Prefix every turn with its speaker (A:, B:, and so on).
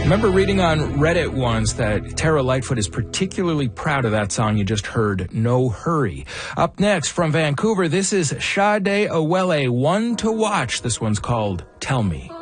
A: Remember reading on Reddit once that Tara Lightfoot is particularly proud of that song you just heard, No Hurry. Up next from Vancouver, this is Sade Awele, One to Watch. This one's called Tell Me.